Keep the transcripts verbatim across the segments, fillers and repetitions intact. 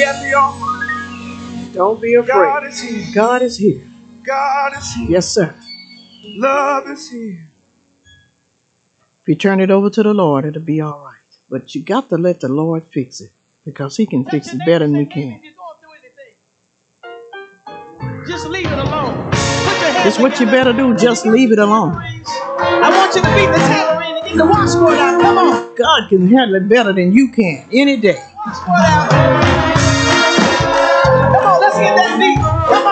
lay at the altar. Don't be afraid. God is here. God is here. God is here. Yes, sir. Love is here. If you turn it over to the Lord, it'll be all right. But you got to let the Lord fix it, because he can fix it better than we can. Just leave it alone. It's what you better do. Just leave it alone. I want you to beat the tambourine and get the washboard out. Come on. God can handle it better than you can any day. Washboard out. Come on, let's get that beat.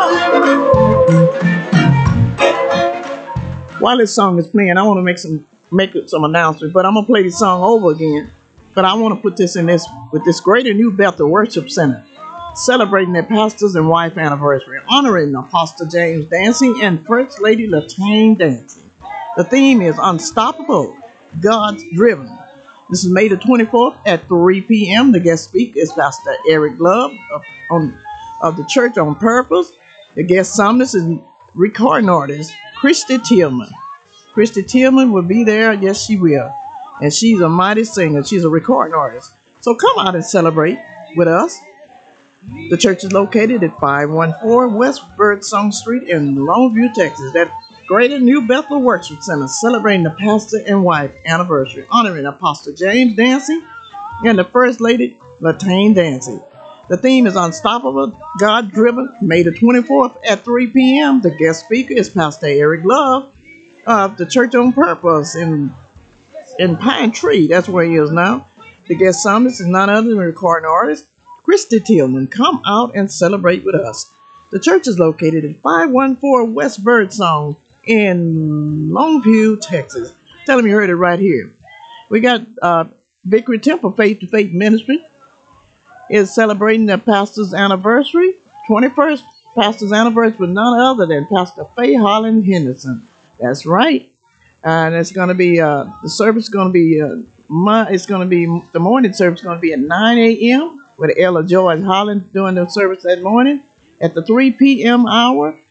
Come on. While this song is playing, I want to make some make some announcements, but I'm gonna play this song over again. But I want to put this in this with this Greater New Bethel Worship Center, celebrating their pastor's and wife anniversary, honoring Apostle James Dancing and First Lady Latane Dancing. The theme is Unstoppable, God's Driven. This is May the twenty-fourth at three p.m. The guest speaker is Pastor Eric Love of, on, of the Church on Purpose. The guest psalmist is recording artist Christy Tillman. Christy Tillman will be there. Yes, she will. And she's a mighty singer. She's a recording artist. So come out and celebrate with us. The church is located at five one four West Birdsong Street in Longview, Texas. That Greater New Bethel Worship Center, celebrating the pastor and wife anniversary, honoring Apostle James Dancing and the First Lady Latane Dancing. The theme is Unstoppable, God Driven, May the twenty-fourth at three p.m. The guest speaker is Pastor Eric Love of the Church on Purpose in, in Pine Tree. That's where he is now. The guest psalmist is none other than recording artist Christy Tillman. Come out and celebrate with us. The church is located at five one four West Birdsong in Longview, Texas. Tell them you heard it right here. We got uh, Victory Temple Faith to Faith Ministry is celebrating their pastor's anniversary. twenty-first pastor's anniversary with none other than Pastor Faye Holland Henderson. That's right. And it's going to be, uh, the service is going to be, uh, my, it's going to be, the morning service is going to be at nine a.m. with Ella Joyce Holland doing the service that morning. At the three p.m. hour,